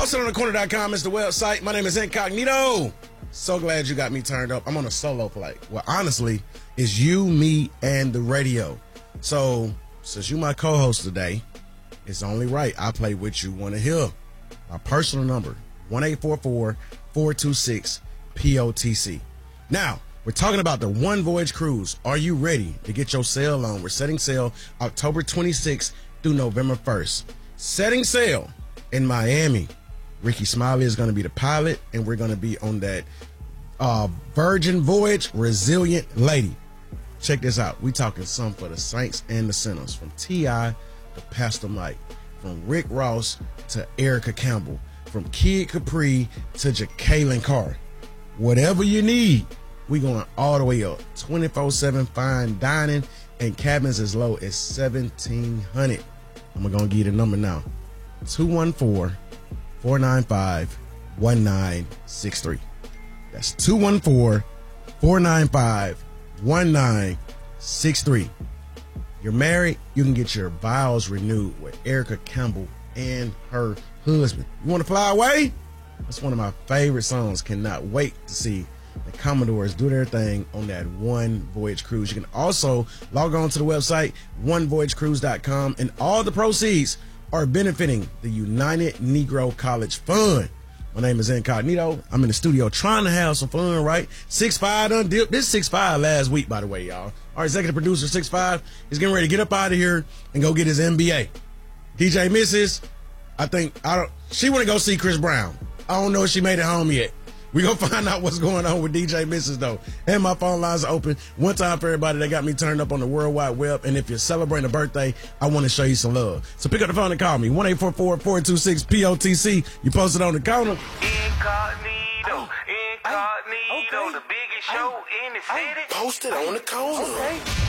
PostItOnTheCorner.com is the website. My name is Incognito. So glad you got me turned up. I'm on a solo flight. Well, honestly, it's you, me, and the radio. So, since you my co-host today, it's only right I play what you want to hear. My personal number, 1-844-426-POTC. Now, we're talking about the One Voyage Cruise. Are you ready to get your sail on? We're setting sail October 26th through November 1st. Setting sail in Miami. Ricky Smiley is going to be the pilot, and we're going to be on that Virgin Voyage Resilient Lady. Check this out. We talking some for the saints and the sinners, from T.I. to Pastor Mike, from Rick Ross to Erica Campbell, from Kid Capri to Jacqueline Carr. Whatever you need, we going all the way up. 24/7 fine dining and cabins as low as $1,700. I'm going to give you the number now. 214-495-1963. That's 214-495-1963. You're married, you can get your vows renewed with Erica Campbell and her husband. You want to fly away? That's one of my favorite songs. Cannot wait to see the Commodores do their thing on that One Voyage Cruise. You can also log on to the website, onevoyagecruise.com, and all the proceeds are benefiting the United Negro College Fund. My name is Incognito. I'm in the studio trying to have some fun, right? 6'5" done dipped. This 6'5" last week, by the way, y'all. Our executive producer, 6'5", is getting ready to get up out of here and go get his MBA. DJ Mrs., she want to go see Chris Brown. I don't know if she made it home yet. We gonna find out what's going on with DJ Mrs. though. And my phone lines are open. One time for everybody that got me turned up on the World Wide Web. And if you're celebrating a birthday, I want to show you some love. So pick up the phone and call me. 1-844-426-POTC. You posted on the corner. Incognito, the biggest show in the city. Posted on the corner. Okay.